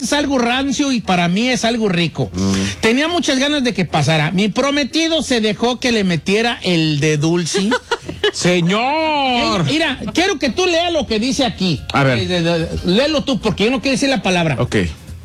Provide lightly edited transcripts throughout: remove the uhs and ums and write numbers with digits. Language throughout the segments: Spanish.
es algo rancio y para mí es algo rico. Tenía muchas ganas de que pasara. Mi prometido se dejó que le metiera el de dulce. Señor. Mira, quiero que tú leas lo que dice aquí. A ver. Léelo tú, porque yo no quiero decir la palabra. Ok.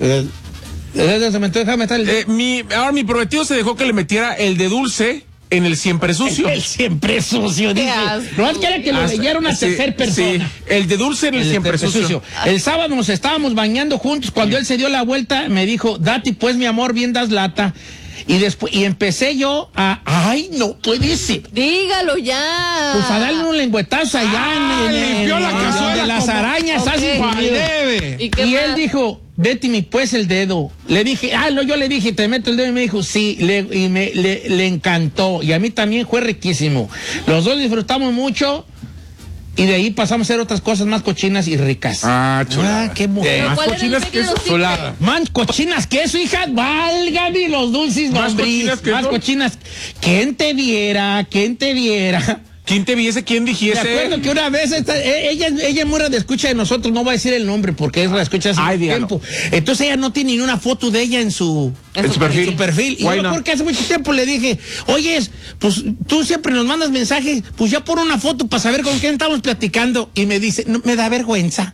Déjame estar Ahora mi prometido se dejó que le metiera el de dulce en el siempre sucio. El siempre sucio, dice. No es que era que lo leyera una tercera persona. Sí, el de dulce en el siempre sucio. El sábado nos estábamos bañando juntos. Cuando él se dio la vuelta, me dijo, Dati, pues mi amor, bien das lata. Y después, empecé yo a, ay, no puede ser. Dígalo ya. Pues a darle un lengüetazo allá limpió la cazuela de las arañas. ¿Y él dijo, Betty, pues el dedo. Le dije, yo le dije, te meto el dedo, y me dijo, sí, le encantó. Y a mí también fue riquísimo. Los dos disfrutamos mucho. Y de ahí pasamos a hacer otras cosas más cochinas y ricas. Chulada. Qué mujer. Más cochinas que eso. Chulada. Más cochinas que eso, hija. Válgame los dulces, más cochinas que más cochinas. ¿Quién te viera? ¿Quién te viera? ¿Quién te viese? ¿Quién dijese? Me acuerdo que una vez ella es muy escucha de nosotros, no voy a decir el nombre porque es la escucha hace tiempo. Entonces ella no tiene ni una foto de ella en su perfil. Y yo porque hace mucho tiempo le dije, oye, pues tú siempre nos mandas mensajes, pues ya pon una foto para saber con quién estamos platicando. Y me dice, no, me da vergüenza.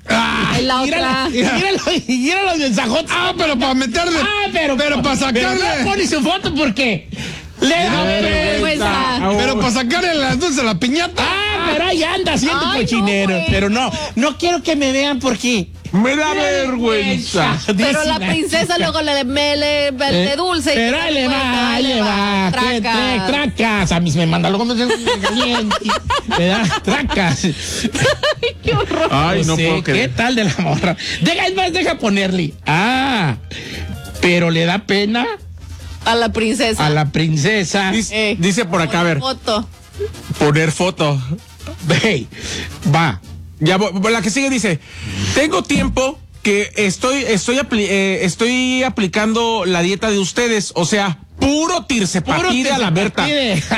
Mira los mensajotes. Pero para meterle. Pero para sacarle. Pero no pone su foto porque le da vergüenza. Pero para sacarle las dulces a la piñata. Pero ahí anda haciendo cochinero. No, pero no quiero que me vean porque me da vergüenza. Pero la princesa luego le dulce. Pero ahí le va. Tracas. A mí se me manda luego me da tracas. Ay, qué horror. Ay, no puedo creer. ¿Qué tal de la morra? Deja ponerle. Pero le da pena. A la princesa. A la princesa. Dice por acá, a ver. Poner foto. Hey, va. Ya, la que sigue dice, tengo tiempo que estoy aplicando la dieta de ustedes, o sea, puro tirsepatide a la Berta.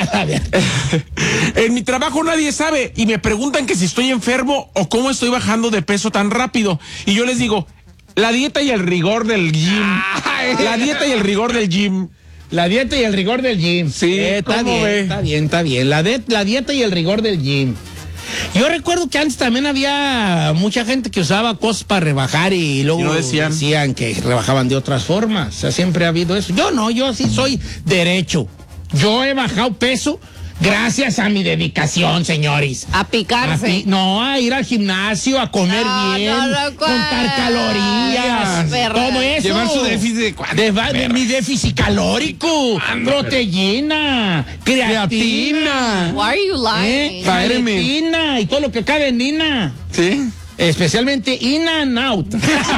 En mi trabajo nadie sabe y me preguntan que si estoy enfermo o cómo estoy bajando de peso tan rápido. Y yo les digo, la dieta y el rigor del gym. La dieta y el rigor del gym. La dieta y el rigor del gym. Sí, está bien. La dieta y el rigor del gym. Yo recuerdo que antes también había mucha gente que usaba cosas para rebajar y luego decían que rebajaban de otras formas. O sea, siempre ha habido eso. Yo sí soy derecho. Yo he bajado peso gracias a mi dedicación, señores. A picarse. A ir al gimnasio, a comer bien, contar calorías, todo eso. Llevar su déficit de mi déficit calórico, proteína, creatina. Why are you lying? Creatina y todo lo que cabe en Ina. Sí. Especialmente In and Out.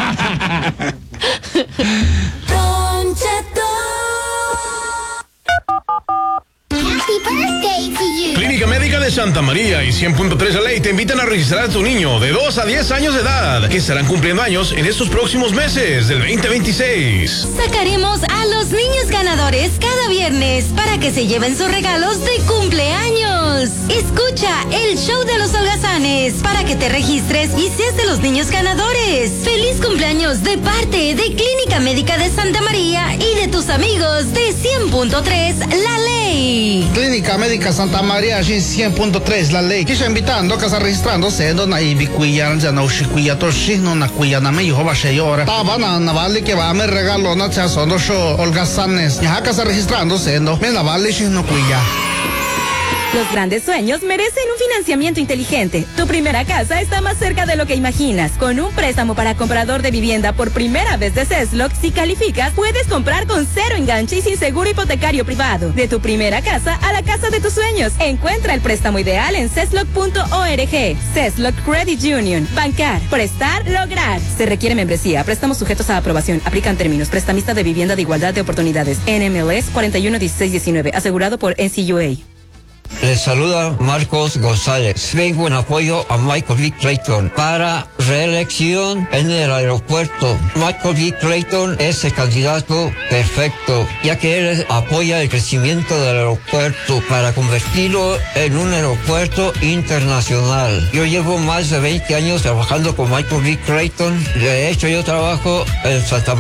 Clínica Médica de Santa María y 100.3 La Ley te invitan a registrar a tu niño de 2 a 10 años de edad, que estarán cumpliendo años en estos próximos meses del 2026. Sacaremos a los niños ganadores cada viernes para que se lleven sus regalos de cumpleaños. Escucha el show de los holgazanes para que te registres y seas de los niños ganadores. ¡Feliz cumpleaños de parte de Clínica Médica de Santa María y de tus amigos de 100.3 La Ley! Clínica Médica Santa Maria, 100.3 La Ley. Kisha invitando que está registrándose no na ibikuya ya no shikuya torshi no na kuya na me yoba sheyora. Taba na vale que va me regalo na cha sono show holgazanes. Ya que está registrándose no me la vale shi no kuya. Los grandes sueños merecen un financiamiento inteligente. Tu primera casa está más cerca de lo que imaginas. Con un préstamo para comprador de vivienda por primera vez de CESLOC, si calificas, puedes comprar con cero enganche y sin seguro hipotecario privado. De tu primera casa a la casa de tus sueños. Encuentra el préstamo ideal en CESLOC.org. CESLOC Credit Union. Bancar, prestar, lograr. Se requiere membresía. Préstamos sujetos a aprobación. Aplican términos. Prestamista de vivienda de igualdad de oportunidades. NMLS 411619. Asegurado por NCUA. Les saluda Marcos González. Vengo en apoyo a Michael V. Clayton para reelección en el aeropuerto. Michael V. Clayton es el candidato perfecto, ya que él apoya el crecimiento del aeropuerto para convertirlo en un aeropuerto internacional. Yo llevo más de 20 años trabajando con Michael V. Clayton. De hecho, yo trabajo en Santa